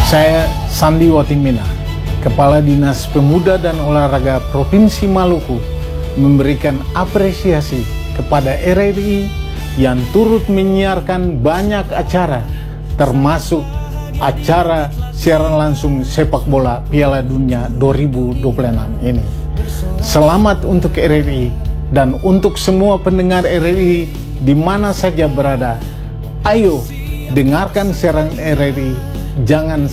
Saya Sandi Watimena, Kepala Dinas Pemuda dan Olahraga Provinsi Maluku, memberikan apresiasi kepada RRI yang turut menyiarkan banyak acara, termasuk acara siaran langsung sepak bola Piala Dunia 2026 ini. Selamat untuk RRI dan untuk semua pendengar RRI di mana saja berada. Ayo dengarkan siaran RRI, jangan